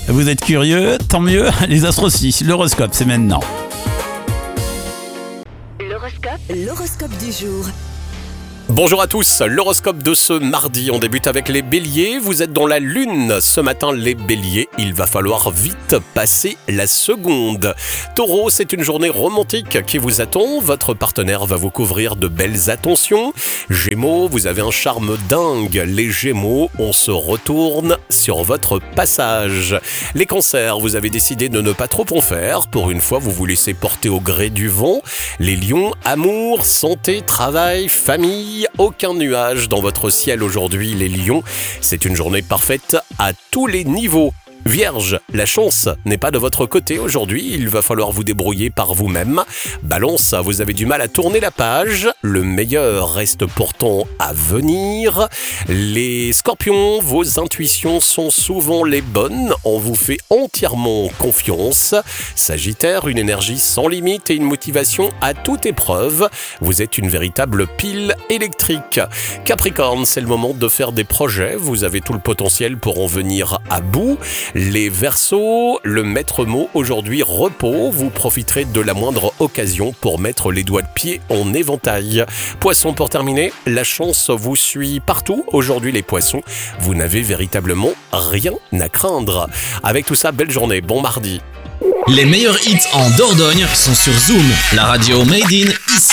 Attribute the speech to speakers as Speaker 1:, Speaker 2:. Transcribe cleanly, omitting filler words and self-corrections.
Speaker 1: Vous êtes curieux? Tant mieux, les astres aussi. L'horoscope, c'est maintenant.
Speaker 2: L'horoscope du jour.
Speaker 3: Bonjour à tous, l'horoscope de ce mardi, on débute avec les béliers, vous êtes dans la lune, ce matin les béliers, il va falloir vite passer la seconde. Taureau, c'est une journée romantique qui vous attend, votre partenaire va vous couvrir de belles attentions. Gémeaux, vous avez un charme dingue, les gémeaux, on se retourne sur votre passage. Les cancers, vous avez décidé de ne pas trop en faire, pour une fois vous vous laissez porter au gré du vent. Les lions, amour, santé, travail, famille, aucun nuage dans votre ciel aujourd'hui les lions, c'est une journée parfaite à tous les niveaux. Vierge, la chance n'est pas de votre côté aujourd'hui, il va falloir vous débrouiller par vous-même. Balance, vous avez du mal à tourner la page, le meilleur reste pourtant à venir. Les scorpions, vos intuitions sont souvent les bonnes, on vous fait entièrement confiance. Sagittaire, une énergie sans limite et une motivation à toute épreuve, vous êtes une véritable pile électrique. Capricorne, c'est le moment de faire des projets, vous avez tout le potentiel pour en venir à bout. Les Verseaux, le maître mot aujourd'hui repos, vous profiterez de la moindre occasion pour mettre les doigts de pied en éventail. Poissons, pour terminer, la chance vous suit partout. Aujourd'hui les poissons, vous n'avez véritablement rien à craindre. Avec tout ça, belle journée, bon mardi.
Speaker 4: Les meilleurs hits en Dordogne sont sur Zoom, la radio made in ici.